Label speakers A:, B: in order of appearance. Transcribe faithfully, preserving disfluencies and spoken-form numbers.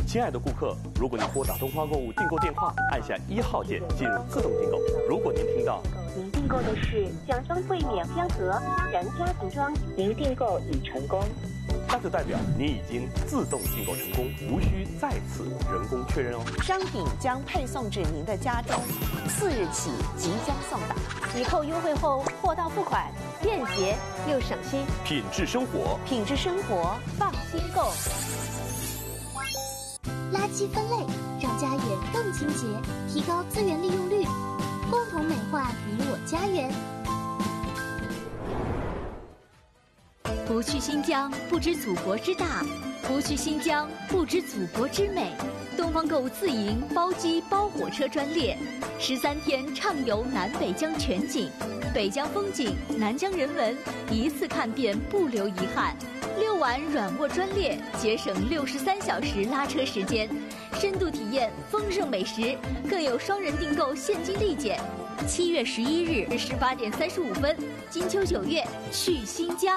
A: 亲爱的顾客，如果您拨打东方购物订购电话，按下一号键进入自动订购。如果您听到
B: 您订购的是奖妆柜免香盒、然家瓶装，您订购已成功，
A: 那就代表您已经自动订购成功，无需再次人工确认哦。
C: 商品将配送至您的家中，次日起即将送达。抵扣优惠后，货到付款，便捷又省心。
A: 品质生活，
C: 品质生活，放心购。
D: 垃圾分类，让家园更清洁，提高资源利用率，共同美化你我家园。
E: 不去新疆，不知祖国之大；不去新疆，不知祖国之美。东方购物自营包机包火车专列，十三天畅游南北疆全景，北疆风景，南疆人文，一次看遍不留遗憾。六晚软卧专列，节省六十三小时拉车时间，深度体验丰盛美食，更有双人订购现金立减。七月十一日十八点三十五分，金秋九月去新疆。